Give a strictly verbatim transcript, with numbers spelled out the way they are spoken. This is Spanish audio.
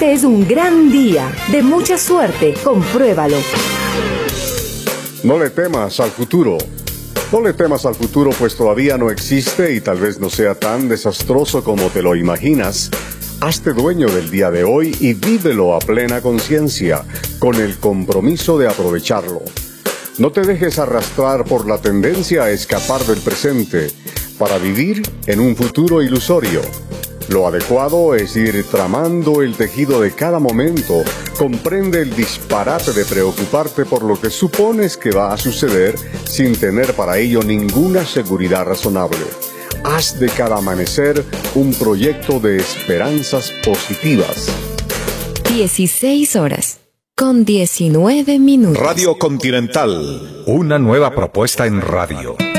Este es un gran día, de mucha suerte, compruébalo. No le temas al futuro. No le temas al futuro, pues todavía no existe y tal vez no sea tan desastroso como te lo imaginas. Hazte dueño del día de hoy y vívelo a plena conciencia, con el compromiso de aprovecharlo. No te dejes arrastrar por la tendencia a escapar del presente para vivir en un futuro ilusorio. Lo adecuado es ir tramando el tejido de cada momento. Comprende el disparate de preocuparte por lo que supones que va a suceder sin tener para ello ninguna seguridad razonable. Haz de cada amanecer un proyecto de esperanzas positivas. dieciséis horas con diecinueve minutos. Radio Continental, una nueva propuesta en radio.